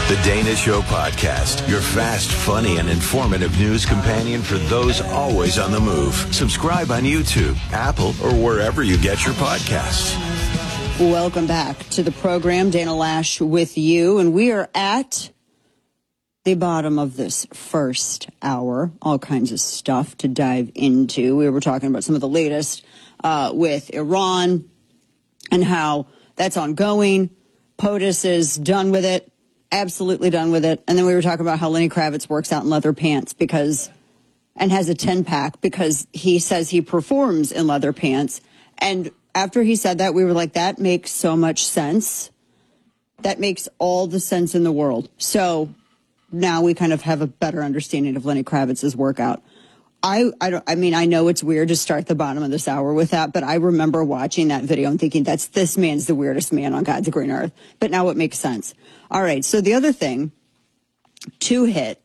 The Dana Show Podcast, your fast, funny, and informative news companion for those always on the move. Subscribe on YouTube, Apple, or wherever you get your podcasts. Welcome back to the program. Dana Loesch with you, and we are at the bottom of this first hour. All kinds of stuff to dive into. We were talking about some of the latest with Iran and how that's ongoing. POTUS is done with it. Absolutely done with it. And then we were talking about how Lenny Kravitz works out in leather pants and has a 10-pack because he says he performs in leather pants. And after he said that, we were like, that makes so much sense. That makes all the sense in the world. So now we kind of have a better understanding of Lenny Kravitz's workout. I know it's weird to start the bottom of this hour with that, but I remember watching that video and thinking this man's the weirdest man on God's green earth. But now it makes sense. All right. So the other thing to hit